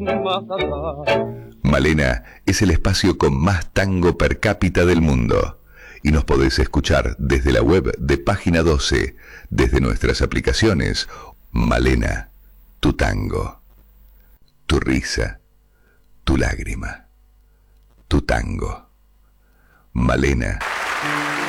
más allá. Malena es el espacio con más tango per cápita del mundo. Y nos podés escuchar desde la web de Página 12, desde nuestras aplicaciones. Malena, tu tango, tu risa, tu lágrima, tu tango. Malena.